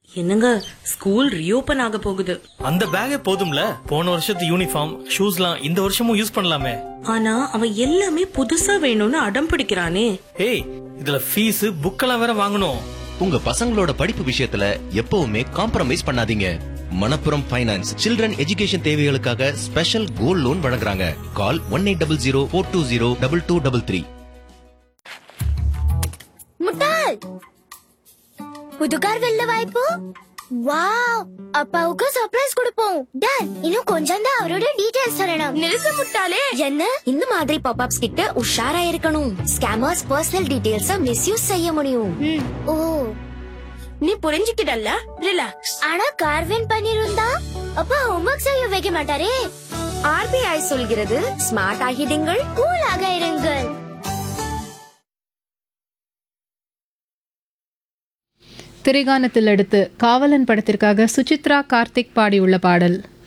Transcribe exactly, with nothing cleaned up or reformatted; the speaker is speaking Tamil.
என்னங்க, ஸ்கூல் ரீஓபன் ஆக போகுது. அந்த பேக்கே போதும்ல, போன வருஷத்து யூனிஃபார்ம் ஷூஸ்லாம் இந்த வருஷமும் யூஸ் பண்ணலாமே. ஆனா அவன் எல்லாமே புதுசா வேணும்னு அடம் பிடிக்கிறானே. ஏய், இதுல ஃபீஸ் புக்கெல்லாம் வேற வாங்கணும். உங்க பசங்களோட படிப்பு விஷயத்துல எப்பவுமே காம்ப்ரமைஸ் பண்ணாதீங்க. மணப்புரம் ஃபைனான்ஸ் சில்ட்ரன் எஜுகேஷன் தேவைகளுக்காக ஸ்பெஷல் கோல்ட் லோன் வழங்குறாங்க. கால் one eight double zero four two zero double two double three. முட்டாள், புது கார் வெல்ல வாய்ப்பு. வாவ், அப்பாவுக்கு சர்ப்ரைஸ் கொடுப்போம். டன், இன்னும் கொஞ்சம் தான் அவரோட டீடைல்ஸ் சொல்லணும். நிறுத்து முட்டாளே. என்ன? இந்த மாதிரி பாப்அப்ஸ் கிட்ட உஷாரா இருக்கணும். ஸ்கேமர்ஸ் பர்சனல் டீடைல்ஸ மிஸ்யூஸ் செய்ய முடியும். ஓ, நீ புரிஞ்சுக்கிட்டல்ல? ரிலாக்ஸ். ஆனா கார் வின் பண்ணிருந்தா அப்பா ஹோம்வொர்க் செய்ய வைக்க மாட்டாரே. ஆர்பிஐ சொல்கிறது ஸ்மார்ட் ஆகிடுங்கள், கூலாக இருங்கள். திரைகானத்தில் அடுத்து காவலன் படத்திற்காக சுசித்ரா கார்த்திக் பாடியுள்ள பாடல்.